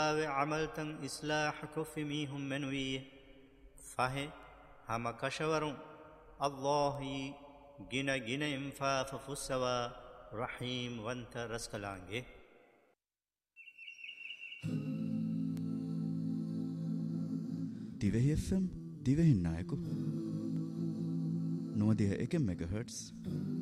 عملتن إصلاح كفميهم منويه فهي هما كشورون الله جنا جنا إنفاف فسوا رحيم وانت رسكلانجي දිවෙහි FM දිවෙහින් නායකු 91 MHz